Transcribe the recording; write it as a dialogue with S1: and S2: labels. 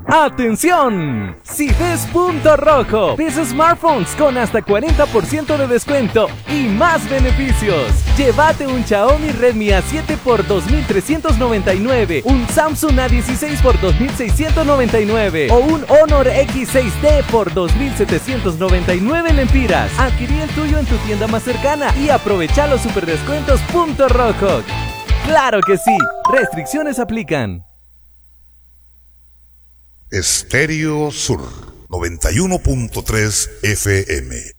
S1: ¡Atención! Si ves punto rojo, ves smartphones con hasta 40% de descuento y más beneficios. Llévate un Xiaomi Redmi A7 por 2.399, un Samsung A16 por 2.699 o un Honor X6D por 2.799 lempiras. Adquirí el tuyo en tu tienda más cercana y aprovecha los super descuentos punto rojo. ¡Claro que sí! Restricciones aplican.
S2: Estéreo Sur 91.3 FM